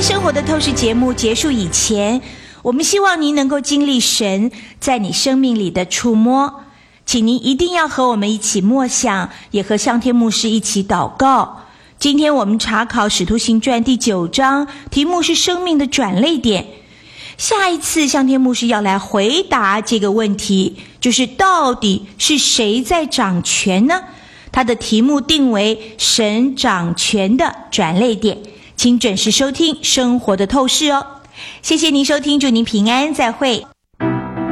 生活的透视节目结束以前，我们希望您能够经历神在你生命里的触摸，请您一定要和我们一起默想，也和向天牧师一起祷告。今天我们查考使徒行传第9章，题目是生命的转捩点。下一次向天牧师要来回答这个问题，就是到底是谁在掌权呢？他的题目定为神掌权的转捩点，请准时收听生活的透视哦。谢谢您收听，祝您平安，再会。